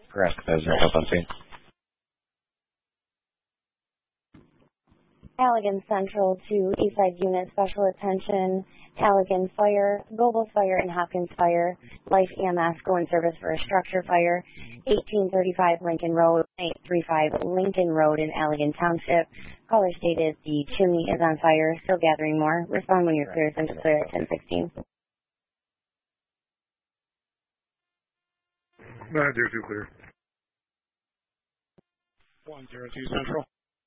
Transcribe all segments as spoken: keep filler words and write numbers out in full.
Correct. Those are help on scene. Allegan Central to Eastside Unit, special attention, Allegan Fire, Gobles Fire, and Hopkins Fire. Life E M S go in service for a structure fire, eighteen thirty-five Lincoln Road, eight thirty-five Lincoln Road in Allegan Township. Caller stated the chimney is on fire, still gathering more. Respond when you're clear, Central Clear at ten sixteen. nine zero two clear. one zero two Central.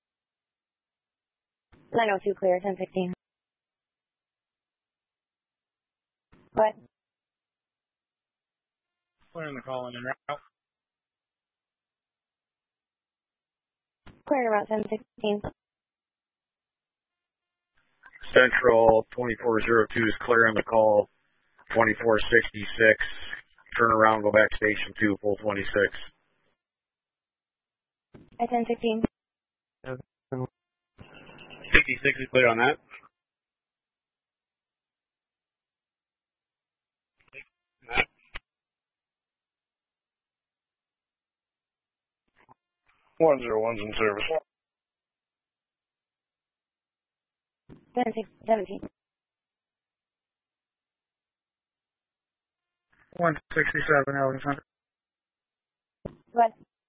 nine oh two clear, ten sixteen. What? Clearing the call in and route. Clearing route ten sixteen. Central twenty-four oh two is clearing the call. twenty-four sixty-six. Turn around, go back station two, full twenty-six. At ten sixteen. sixty-six is clear on that. one oh one's in service. ten seventeen. one sixty-seven, Alexander. What?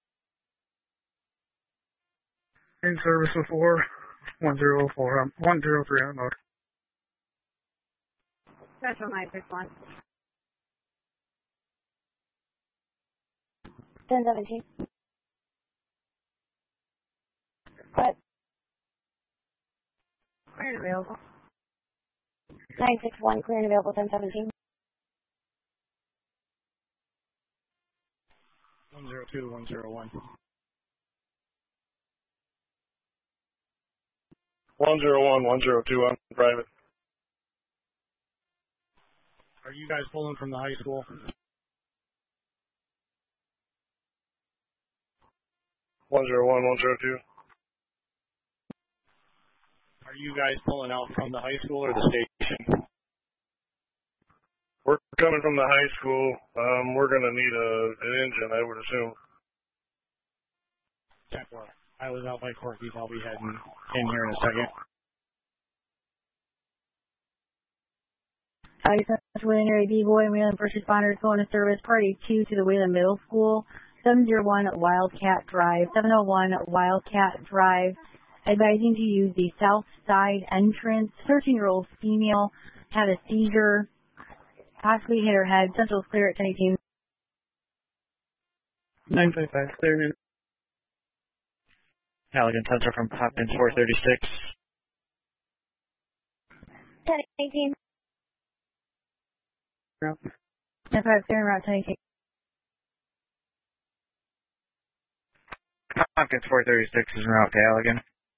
In service before. one oh four, um, one oh three on mode. Central nine six one. ten seventeen. What? Clear and available. nine six one, clear and available, ten seventeen. one oh two, one oh one. one oh one, one oh two on private. Are you guys pulling from the high school? one oh one, one oh two. Are you guys pulling out from the high school or the station? We're coming from the high school. Um, we're going to need a, an engine, I would assume. Temporary. I was out by Corky's. I'll be heading in here in a second. I sent Wayland area B-Boy and Wayland first responders going to service party two to the Wayland Middle School, seven oh one Wildcat Drive, seven oh one Wildcat Drive, advising to use the south side entrance. thirteen-year-old female had a seizure, possibly hit her head. Central's clear at ten eighteen. nine five five, clear in. Halligan Central from Hopkins four thirty-six. ten eighteen. ten five, clear route ten eighteen. Hopkins four thirty-six is en route to Halligan.